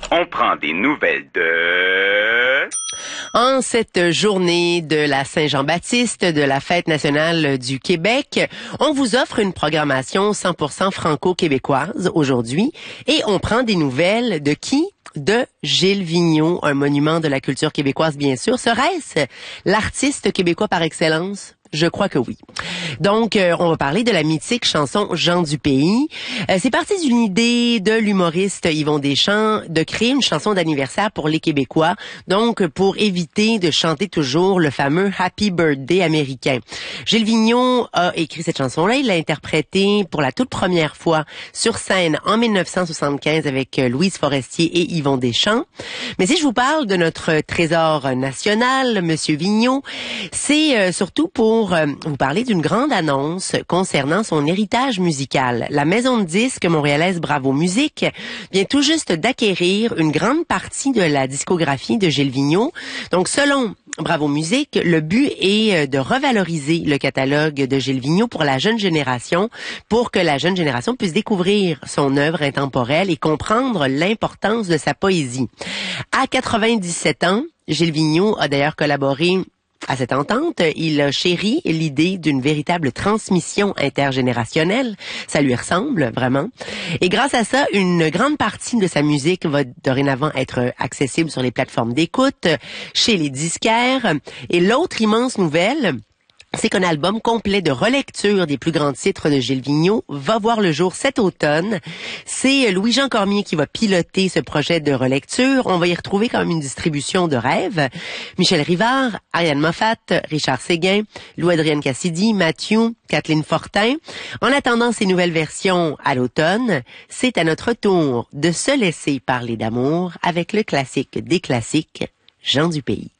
On prend des nouvelles de... En cette journée de la Saint-Jean-Baptiste, de la Fête nationale du Québec, on vous offre une programmation 100% franco-québécoise aujourd'hui et on prend des nouvelles de qui? De Gilles Vigneault, un monument de la culture québécoise bien sûr. Serait-ce l'artiste québécois par excellence? Je crois que oui. Donc, on va parler de la mythique chanson Gens du pays. C'est parti d'une idée de l'humoriste Yvon Deschamps de créer une chanson d'anniversaire pour les Québécois, donc pour éviter de chanter toujours le fameux Happy Birthday américain. Gilles Vigneault a écrit cette chanson-là, il l'a interprétée pour la toute première fois sur scène en 1975 avec Louise Forestier et Yvon Deschamps. Mais si je vous parle de notre trésor national, Monsieur Vigneault, c'est surtout pour vous parler d'une grande annonce concernant son héritage musical. La maison de disques montréalaise Bravo Musique vient tout juste d'acquérir une grande partie de la discographie de Gilles Vigneault. Donc, selon Bravo Musique, le but est de revaloriser le catalogue de Gilles Vigneault pour la jeune génération, pour que la jeune génération puisse découvrir son œuvre intemporelle et comprendre l'importance de sa poésie. À 97 ans, Gilles Vigneault a d'ailleurs collaboré à cette entente. Il a chéri l'idée d'une véritable transmission intergénérationnelle. Ça lui ressemble, vraiment. Et grâce à ça, une grande partie de sa musique va dorénavant être accessible sur les plateformes d'écoute, chez les disquaires. Et l'autre immense nouvelle, c'est qu'un album complet de relecture des plus grands titres de Gilles Vigneault va voir le jour cet automne. C'est Louis-Jean Cormier qui va piloter ce projet de relecture. On va y retrouver quand même une distribution de rêves. Michel Rivard, Ariane Moffat, Richard Séguin, Lou-Adrienne Cassidy, Mathieu, Kathleen Fortin. En attendant ces nouvelles versions à l'automne, c'est à notre tour de se laisser parler d'amour avec le classique des classiques, Gens du pays.